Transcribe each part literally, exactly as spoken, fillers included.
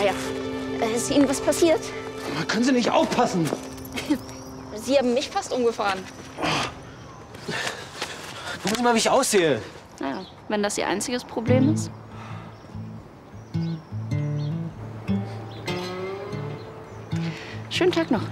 ja. Äh, ist Ihnen was passiert? Können Sie nicht aufpassen? Sie haben mich fast umgefahren. Gucken Sie mal, wie ich aussehe. Naja, wenn das Ihr einziges Problem ist. Schönen Tag noch.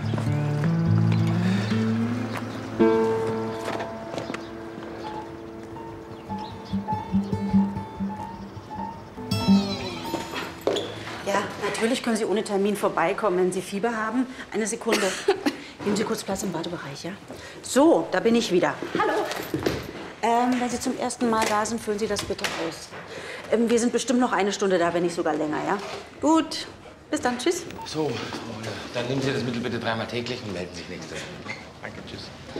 Ja, natürlich können Sie ohne Termin vorbeikommen, wenn Sie Fieber haben. Eine Sekunde. Nehmen Sie kurz Platz im Wartebereich, ja? So, da bin ich wieder. Hallo. Ähm, wenn Sie zum ersten Mal da sind, füllen Sie das bitte aus. Ähm, wir sind bestimmt noch eine Stunde da, wenn nicht sogar länger, ja? Gut. Bis dann. Tschüss. So, so, dann nehmen Sie das Mittel bitte dreimal täglich und melden sich nächste Woche. Danke, tschüss.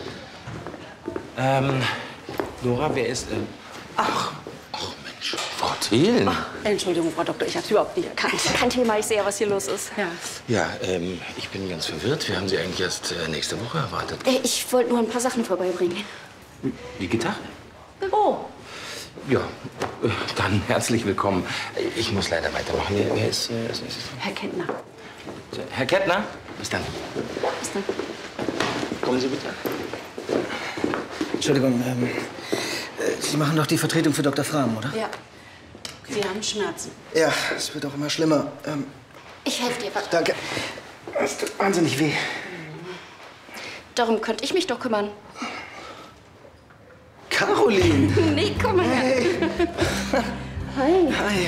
Ähm, Nora, wer ist... Äh, ach, ach Mensch, Frau Thelen. Ach, Entschuldigung, Frau Doktor, ich habe Sie überhaupt nicht erkannt. Kein Thema, ich sehe ja, was hier los ist. Ja. Ja, ähm, ich bin ganz verwirrt. Wir haben Sie eigentlich erst äh, nächste Woche erwartet. Äh, Ich wollte nur ein paar Sachen vorbeibringen. Die Gitarre? Oh. Ja, äh, dann herzlich willkommen. Ich muss leider weitermachen. Wer, wer ist, äh, ist, ist... Herr Kentner. Herr Kettner? Bis dann. Bis dann. Kommen Sie bitte. Entschuldigung, ähm, äh, Sie machen doch die Vertretung für Doktor Frahm, oder? Ja. Sie haben Schmerzen. Ja, es wird auch immer schlimmer. Ähm, Ich helfe dir, warte. danke. Es tut wahnsinnig weh. Darum könnte ich mich doch kümmern. Caroline! Nee, komm mal her. Hey! Hi. Hi!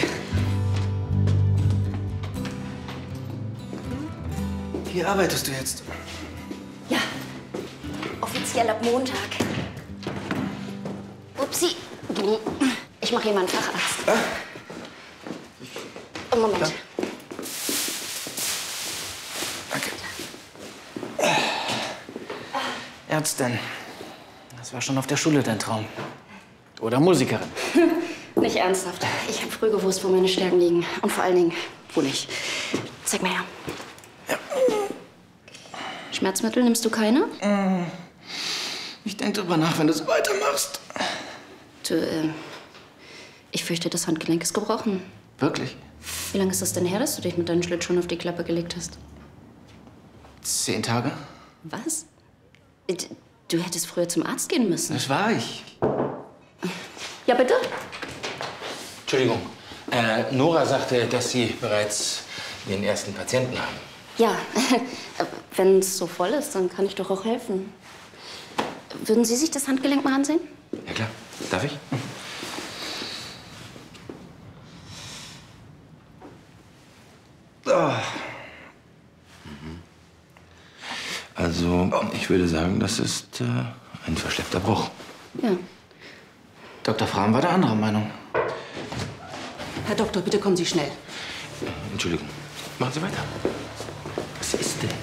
Hier arbeitest du jetzt? Ja, offiziell ab Montag. Upsi. Ich mache hier mal einen Facharzt. Ah. Oh, Moment. Ja. Danke. Ärztin. Das war schon auf der Schule dein Traum. Oder Musikerin. Nicht ernsthaft. Ich habe früh gewusst, wo meine Stärken liegen. Und vor allen Dingen, wo nicht. Zeig mal her. Ja. Schmerzmittel nimmst du keine? Ich denke drüber nach, wenn du so weitermachst. Du, äh, ich fürchte, das Handgelenk ist gebrochen. Wirklich? Wie lange ist es denn her, dass du dich mit deinen Schlittschuhen auf die Klappe gelegt hast? Zehn Tage? Was? Äh, Du hättest früher zum Arzt gehen müssen. Das war ich. Ja, bitte? Entschuldigung. Äh, Nora sagte, dass Sie bereits Ihren ersten Patienten haben. Ja, wenn es so voll ist, dann kann ich doch auch helfen. Würden Sie sich das Handgelenk mal ansehen? Ja, klar. Darf ich? Oh. Also, ich würde sagen, das ist äh, ein verschleppter Bruch. Ja. Doktor Frahm war der anderer Meinung. Herr Doktor, bitte kommen Sie schnell. Entschuldigung. Machen Sie weiter. Was ist denn?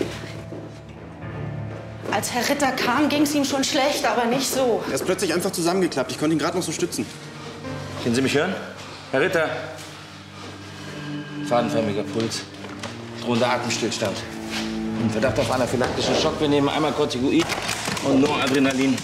Als Herr Ritter kam, ging es ihm schon schlecht, aber nicht so. Er ist plötzlich einfach zusammengeklappt. Ich konnte ihn gerade noch so stützen. Können Sie mich hören? Herr Ritter. Fadenförmiger Puls. Drohender Atemstillstand. Ein Verdacht auf anaphylaktischen Schock. Wir nehmen einmal Corticoid und Noradrenalin.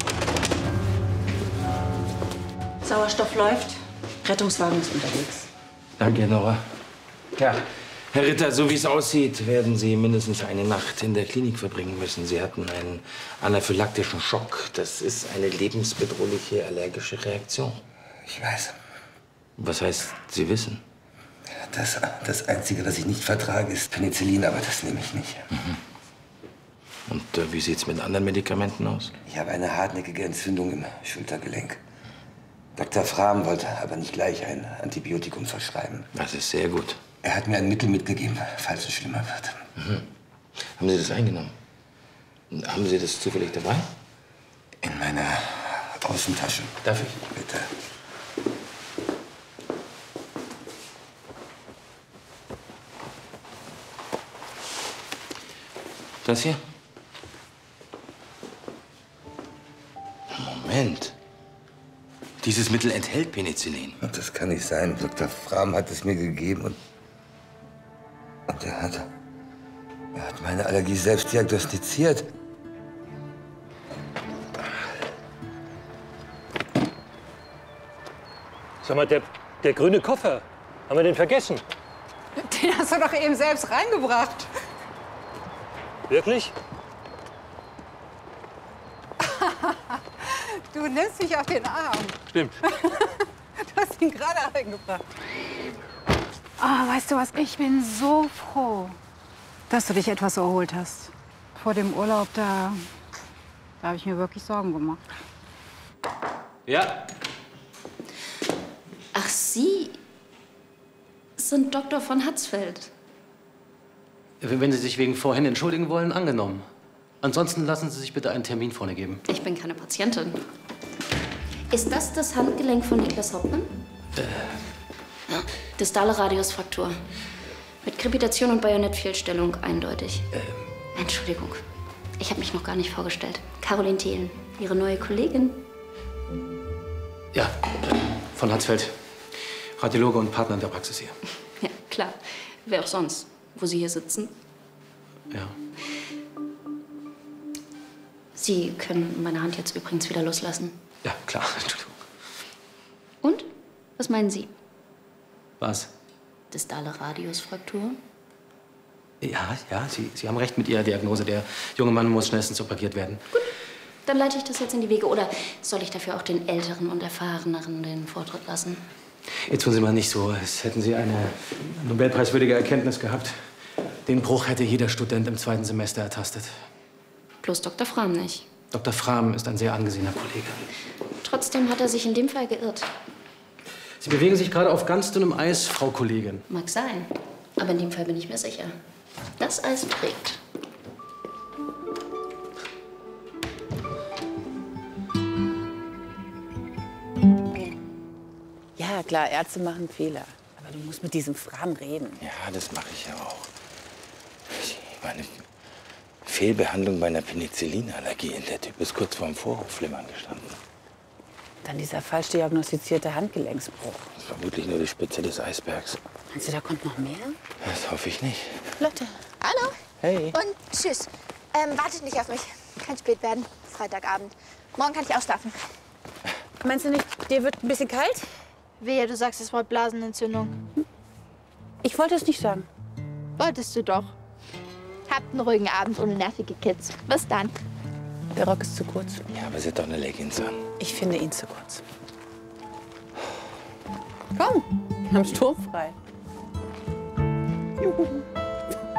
Sauerstoff läuft. Rettungswagen ist unterwegs. Danke, Nora. Ja, Herr Ritter, so wie es aussieht, werden Sie mindestens eine Nacht in der Klinik verbringen müssen. Sie hatten einen anaphylaktischen Schock. Das ist eine lebensbedrohliche allergische Reaktion. Ich weiß. Was heißt, Sie wissen? Das, das Einzige, was ich nicht vertrage, ist Penicillin, aber das nehme ich nicht. Mhm. Und äh, wie sieht's mit anderen Medikamenten aus? Ich habe eine hartnäckige Entzündung im Schultergelenk. Doktor Frahm wollte aber nicht gleich ein Antibiotikum verschreiben. Das ist sehr gut. Er hat mir ein Mittel mitgegeben, falls es schlimmer wird. Mhm. Haben Sie das eingenommen? Haben Sie das zufällig dabei? In meiner Außentasche. Darf ich? Bitte. Das hier? Moment. Dieses Mittel enthält Penicillin. Das kann nicht sein. Doktor Frahm hat es mir gegeben und, und er hat, er hat meine Allergie selbst diagnostiziert. Sag mal, der, der grüne Koffer, haben wir den vergessen? Den hast du doch eben selbst reingebracht. Wirklich? Du nimmst mich auf den Arm. Stimmt. Du hast ihn gerade reingebracht. Ah, weißt du was? Ich bin so froh, dass du dich etwas erholt hast. Vor dem Urlaub, da, da habe ich mir wirklich Sorgen gemacht. Ja. Ach, Sie sind Doktor von Hatzfeld. Wenn Sie sich wegen vorhin entschuldigen wollen, angenommen. Ansonsten lassen Sie sich bitte einen Termin vorne geben. Ich bin keine Patientin. Ist das das Handgelenk von Niklas Hauptmann? Äh. Ja. Distale Radiusfraktur. Mit Krepitation und Bajonettfehlstellung eindeutig. Ähm. Entschuldigung. Ich habe mich noch gar nicht vorgestellt. Caroline Thelen, Ihre neue Kollegin. Ja, von Hatzfeld. Radiologe und Partner in der Praxis hier. Ja, klar. Wer auch sonst, wo Sie hier sitzen. Ja. Sie können meine Hand jetzt übrigens wieder loslassen. Ja, klar. Entschuldigung. Und? Was meinen Sie? Was? Distale Radiusfraktur? Ja, ja, Sie, Sie haben recht mit Ihrer Diagnose. Der junge Mann muss schnellstens operiert werden. Gut, dann leite ich das jetzt in die Wege. Oder soll ich dafür auch den Älteren und Erfahreneren den Vortritt lassen? Jetzt tun Sie mal nicht so, als hätten Sie eine nobelpreiswürdige Erkenntnis gehabt. Den Bruch hätte jeder Student im zweiten Semester ertastet. Bloß Doktor Frahm nicht. Doktor Frahm ist ein sehr angesehener Kollege. Trotzdem hat er sich in dem Fall geirrt. Sie bewegen sich gerade auf ganz dünnem Eis, Frau Kollegin. Mag sein, aber in dem Fall bin ich mir sicher. Das Eis trägt. Ja, klar, Ärzte machen Fehler. Aber du musst mit diesem Frahm reden. Ja, das mache ich ja auch. Ich meine, Fehlbehandlung bei einer Penicillinallergie. Der Typ ist kurz vorm Vorhofflimmern gestanden. Dann dieser falsch diagnostizierte Handgelenksbruch. Das ist vermutlich nur die Spitze des Eisbergs. Meinst du, da kommt noch mehr? Das hoffe ich nicht. Lotte. Hallo. Hey. Und tschüss. Ähm, wartet nicht auf mich. Kann spät werden. Freitagabend. Morgen kann ich ausschlafen. Meinst du nicht, dir wird ein bisschen kalt? Wehe, du sagst, es war Blasenentzündung. Ich wollte es nicht sagen. Wolltest du doch. Habt einen ruhigen Abend ohne nervige Kids. Bis dann. Der Rock ist zu kurz. Ja, aber sie hat doch eine Leggings an. Ich finde ihn zu kurz. Komm, wir haben sturmfrei. Juhu.